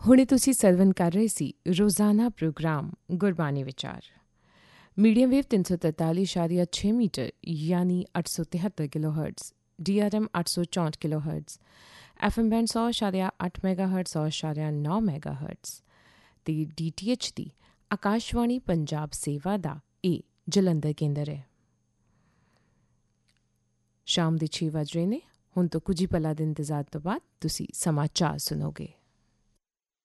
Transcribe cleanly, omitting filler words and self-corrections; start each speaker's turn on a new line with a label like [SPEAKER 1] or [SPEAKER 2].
[SPEAKER 1] ਹੁਣੇ ਤੁਸੀਂ ਸਰਵਨ ਕਰ ਰਹੇ ਸੀ ਰੋਜ਼ਾਨਾ ਪ੍ਰੋਗਰਾਮ ਗੁਰਬਾਣੀ ਵਿਚਾਰ ਮੀਡੀਅਮ ਵੇਵ 343.6 ਮੀਟਰ ਯਾਨੀ 873 kilohertz, DRM 864 kilohertz, FM band 100.8 ਮੈਗਾਹਰਟਜ਼ 100.9 ਮੈਗਾਹਰਟਜ਼ ਤੇ DTH ਦੀ ਆਕਾਸ਼ਵਾਣੀ ਪੰਜਾਬ ਸੇਵਾ ਦਾ ਇਹ ਜਲੰਧਰ ਕੇਂਦਰ ਹੈ। ਸ਼ਾਮ ਦੇ 6 ਵੱਜ ਰਹੇ ਨੇ। ਹੁਣ ਤੋਂ ਕੁਝ ਹੀ ਪਲਾਂ ਦੇ ਇੰਤਜ਼ਾਰ ਤੋਂ ਬਾਅਦ ਤੁਸੀਂ ਸਮਾਚਾਰ ਸੁਣੋਗੇ।